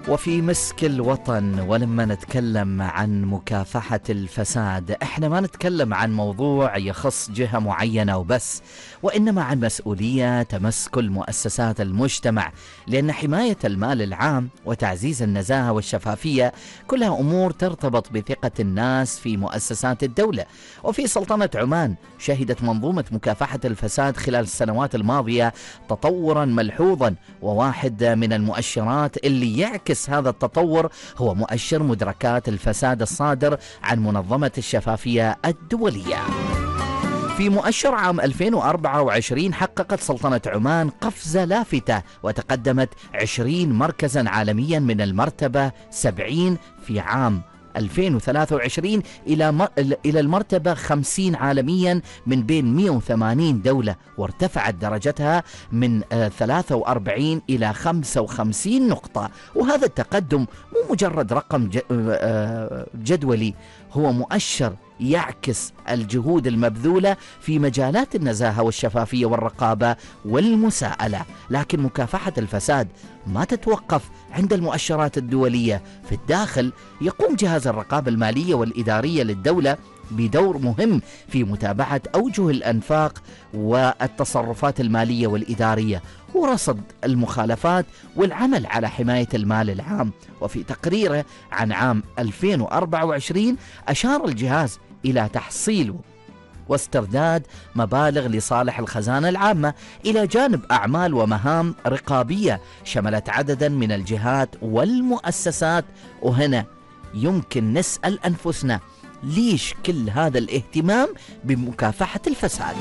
وفي مسك الوطن، ولما نتكلم عن مكافحة الفساد احنا ما نتكلم عن موضوع يخص جهة معينة وبس، وإنما عن مسؤولية تمس كل مؤسسات المجتمع، لأن حماية المال العام وتعزيز النزاهة والشفافية كلها أمور ترتبط بثقة الناس في مؤسسات الدولة. وفي سلطنة عمان شهدت منظومة مكافحة الفساد خلال السنوات الماضية تطورا ملحوظا، وواحد من المؤشرات اللي يعكس هذا التطور هو مؤشر مدركات الفساد الصادر عن منظمة الشفافية الدولية. في مؤشر عام 2024 حققت سلطنة عمان قفزة لافتة وتقدمت 20 مركزا عالميا من المرتبة 70 في عام 2023 إلى المرتبة 50 عالميا من بين 180 دولة، وارتفعت درجتها من 43 إلى 55 نقطة. وهذا التقدم مو مجرد رقم جدولي، هو مؤشر يعكس الجهود المبذولة في مجالات النزاهة والشفافية والرقابة والمساءلة. لكن مكافحة الفساد ما تتوقف عند المؤشرات الدولية. في الداخل يقوم جهاز الرقابة المالية والإدارية للدولة بدور مهم في متابعة أوجه الأنفاق والتصرفات المالية والإدارية ورصد المخالفات والعمل على حماية المال العام. وفي تقريره عن عام 2024 أشار الجهاز إلى تحصيل واسترداد مبالغ لصالح الخزانة العامة، إلى جانب أعمال ومهام رقابية شملت عددا من الجهات والمؤسسات. وهنا يمكن نسأل أنفسنا، ليش كل هذا الاهتمام بمكافحة الفساد؟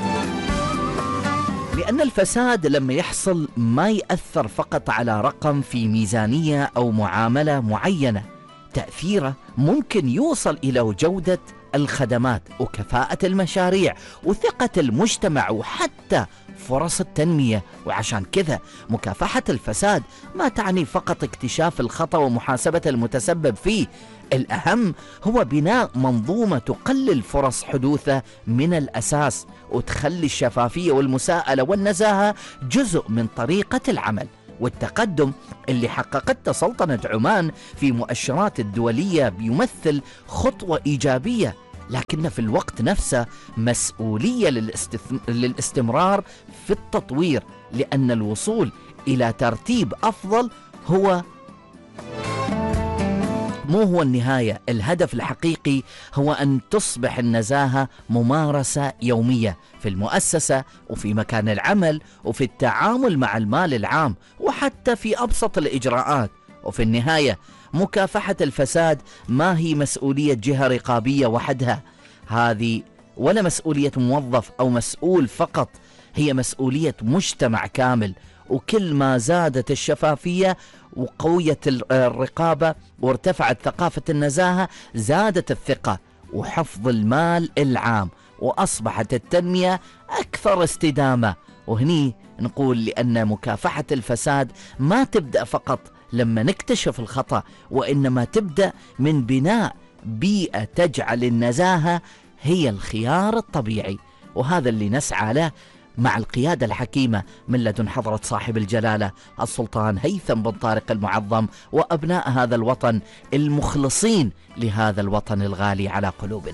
لأن الفساد لما يحصل ما يأثر فقط على رقم في ميزانية أو معاملة معينة، تأثيره ممكن يوصل إلى جودة الخدمات وكفاءة المشاريع وثقة المجتمع وحتى فرص التنمية. وعشان كذا مكافحة الفساد ما تعني فقط اكتشاف الخطأ ومحاسبة المتسبب فيه، الأهم هو بناء منظومة تقلل فرص حدوثه من الأساس وتخلي الشفافية والمساءلة والنزاهة جزء من طريقة العمل. والتقدم اللي حققته سلطنة عمان في مؤشرات الدولية بيمثل خطوة إيجابية، لكن في الوقت نفسه مسؤولية للاستمرار في التطوير، لأن الوصول إلى ترتيب أفضل مو هو النهاية. الهدف الحقيقي هو أن تصبح النزاهة ممارسة يومية في المؤسسة وفي مكان العمل وفي التعامل مع المال العام وحتى في أبسط الإجراءات. وفي النهاية مكافحة الفساد ما هي مسؤولية جهة رقابية وحدها، هذه ولا مسؤولية موظف أو مسؤول فقط، هي مسؤولية مجتمع كامل. وكل ما زادت الشفافية وقوية الرقابة وارتفعت ثقافة النزاهة زادت الثقة وحفظ المال العام، وأصبحت التنمية أكثر استدامة. وهني نقول لأن مكافحة الفساد ما تبدأ فقط لما نكتشف الخطأ، وإنما تبدأ من بناء بيئة تجعل النزاهة هي الخيار الطبيعي. وهذا اللي نسعى له مع القيادة الحكيمة من لدن حضرة صاحب الجلالة السلطان هيثم بن طارق المعظم وأبناء هذا الوطن المخلصين لهذا الوطن الغالي على قلوبنا.